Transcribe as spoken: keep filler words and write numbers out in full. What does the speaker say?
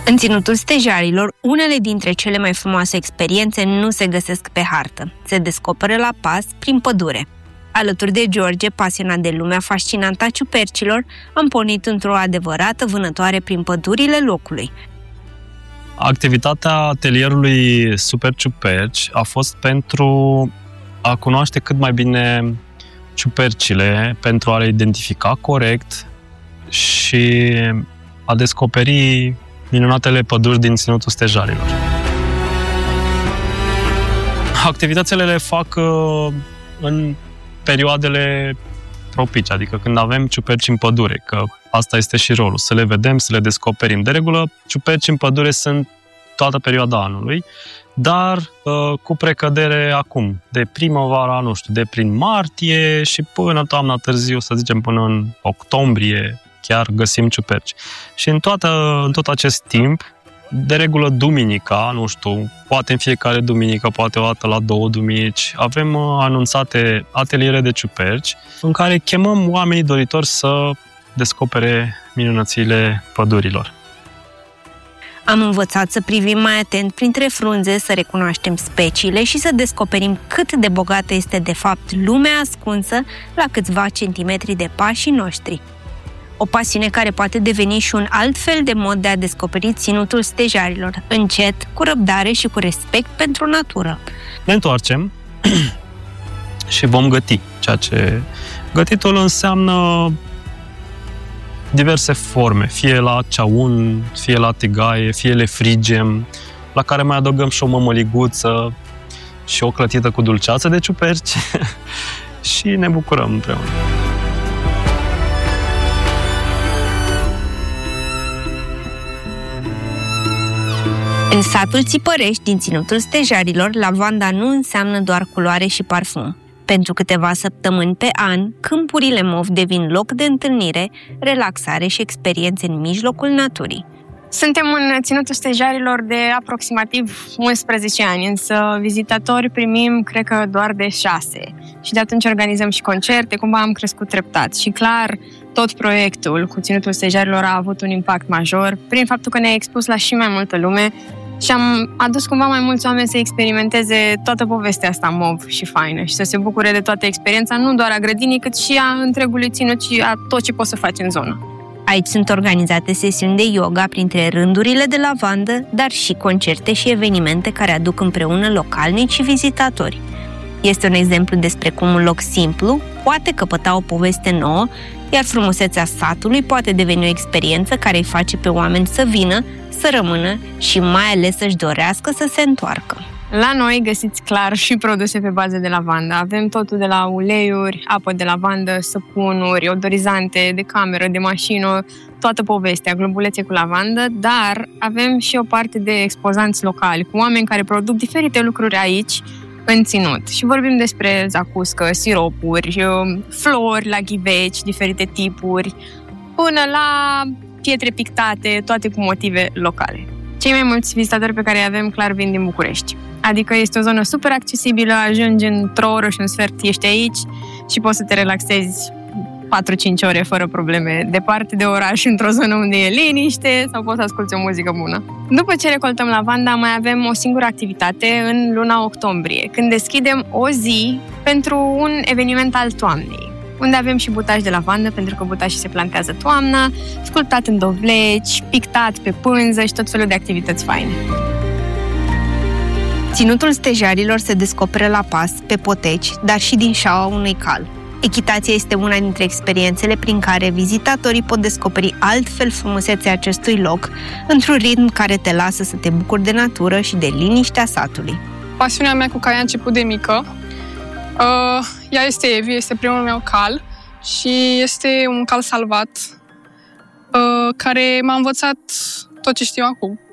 În Ținutul Stejarilor, unele dintre cele mai frumoase experiențe nu se găsesc pe hartă. Se descoperă la pas, prin pădure. Alături de George, pasionat de lumea fascinantă a ciupercilor, am pornit într-o adevărată vânătoare prin pădurile locului. Activitatea atelierului Super Ciuperci a fost pentru a cunoaște cât mai bine ciupercile, pentru a le identifica corect și a descoperi minunatele păduri din Ținutul Stejarilor. Activitățile le fac în perioadele propice, adică când avem ciuperci în pădure, că asta este și rolul, să le vedem, să le descoperim. De regulă, ciuperci în pădure sunt toată perioada anului, dar cu precădere acum, de primăvara, nu știu, de prin martie și până toamna târziu, să zicem până în octombrie, chiar găsim ciuperci. Și în, toată, în tot acest timp, de regulă duminica, nu știu, poate în fiecare duminică, poate o dată la două duminici, avem anunțate ateliere de ciuperci în care chemăm oamenii doritori să descopere minunățile pădurilor. Am învățat să privim mai atent printre frunze, să recunoaștem speciile și să descoperim cât de bogată este de fapt lumea ascunsă la câțiva centimetri de pașii noștri. O pasiune care poate deveni și un alt fel de mod de a descoperi Ținutul Stejarilor, încet, cu răbdare și cu respect pentru natură. Ne întoarcem și vom găti, ceea ce gătitul înseamnă diverse forme, fie la ceaun, fie la tigaie, fie le frigem, la care mai adăugăm și o mămăliguță și o clătită cu dulceață de ciuperci și ne bucurăm împreună. În satul Țipărești, din Ținutul Stejarilor, lavanda nu înseamnă doar culoare și parfum. Pentru câteva săptămâni pe an, câmpurile mov devin loc de întâlnire, relaxare și experiențe în mijlocul naturii. Suntem în Ținutul Stejarilor de aproximativ unsprezece ani, însă vizitatori primim, cred că, doar de șase. Și de atunci organizăm și concerte, cumva am crescut treptat. Și clar, tot proiectul cu Ținutul Stejarilor a avut un impact major, prin faptul că ne-a expus la și mai multă lume și am adus cumva mai mulți oameni să experimenteze toată povestea asta mov și faină și să se bucure de toată experiența, nu doar a grădinii, cât și a întregului ținut și a tot ce poți să faci în zonă. Aici sunt organizate sesiuni de yoga printre rândurile de lavandă, dar și concerte și evenimente care aduc împreună localnici și vizitatori. Este un exemplu despre cum un loc simplu poate căpăta o poveste nouă, iar frumusețea satului poate deveni o experiență care îi face pe oameni să vină, să rămână și mai ales să-și dorească să se întoarcă. La noi găsiți clar și produse pe bază de lavandă. Avem totul de la uleiuri, apă de lavandă, săpunuri, odorizante, de cameră, de mașină, toată povestea, globulețe cu lavandă, dar avem și o parte de expozanți locali, cu oameni care produc diferite lucruri aici, în ținut. Și vorbim despre zacuscă, siropuri, flori la ghiveci, diferite tipuri, până la pietre pictate, toate cu motive locale. Cei mai mulți vizitatori pe care îi avem clar vin din București. Adică este o zonă super accesibilă, ajungi într-o oră și un sfert, ești aici și poți să te relaxezi patru-cinci ore fără probleme, departe de oraș, într-o zonă unde e liniște sau poți să asculți o muzică bună. După ce recoltăm lavanda, mai avem o singură activitate în luna octombrie, când deschidem o zi pentru un eveniment al toamnei, unde avem și butași de lavandă, pentru că butașii se plantează toamna, sculptat în dovleci, pictat pe pânză și tot felul de activități faine. Ținutul Stejarilor se descoperă la pas, pe poteci, dar și din șaua unui cal. Echitația este una dintre experiențele prin care vizitatorii pot descoperi altfel frumusețea acestui loc, într-un ritm care te lasă să te bucuri de natură și de liniștea satului. Pasiunea mea cu care a început de mică, uh, ea este Evi, este primul meu cal și este un cal salvat uh, care m-a învățat tot ce știu acum.